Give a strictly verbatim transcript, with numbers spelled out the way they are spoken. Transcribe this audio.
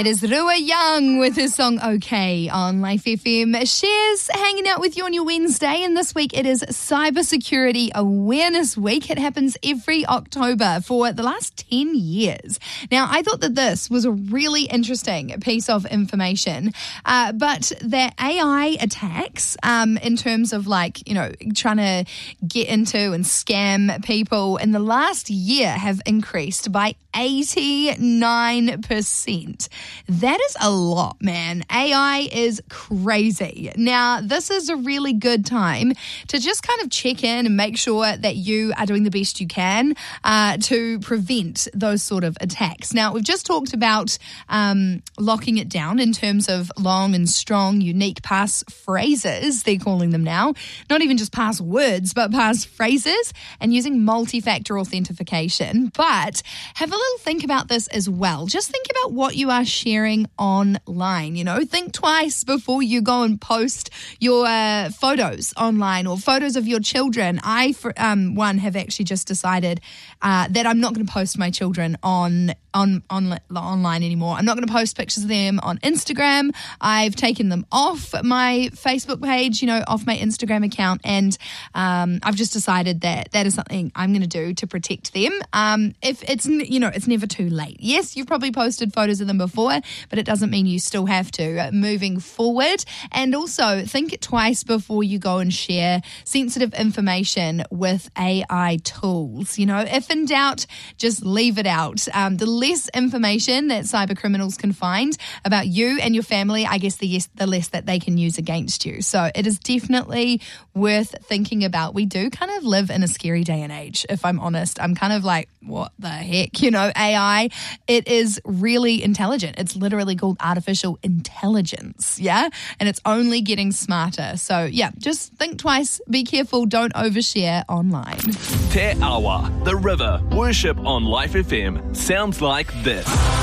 It is Rua Young with his song OK on Life F M. Shares hanging out with you on your Wednesday, and this week it is Cybersecurity Awareness Week. It happens every October for the last ten years. Now, I thought that this was a really interesting piece of information, uh, but that A I attacks um, in terms of like, you know, trying to get into and scam people in the last year have increased by eighty-nine percent. That is a lot, man. A I is crazy. Now, this is a really good time to just kind of check in and make sure that you are doing the best you can uh, to prevent those sort of attacks. Now, we've just talked about um, locking it down in terms of long and strong, unique pass phrases, they're calling them now. Not even just passwords, but pass phrases, and using multi-factor authentication. But have a little think about this as well. Just think about what you are sharing online. You know, think twice before you go and post your uh, photos online or photos of your children. I, for um, one, have actually just decided uh, that I'm not going to post my children on on on online anymore. I'm not going to post pictures of them on Instagram. I've taken them off my Facebook page, you know, off my Instagram account, and um, I've just decided that that is something I'm going to do to protect them. Um, if it's, you know, it's never too late. Yes, you've probably posted photos of them before, but it doesn't mean you still have to uh, moving forward. And also think twice before you go and share sensitive information with A I tools. You know, if in doubt, just leave it out. Um, the less information that cyber criminals can find about you and your family, I guess the, yes, the less that they can use against you. So it is definitely worth thinking about. We do kind of live in a scary day and age, if I'm honest. I'm kind of like, what the heck? You know, A I, it is really intelligent. It's literally called artificial intelligence, yeah? And it's only getting smarter. So, yeah, just think twice, be careful, don't overshare online. Te Awa, The River, worship on Life F M sounds like this.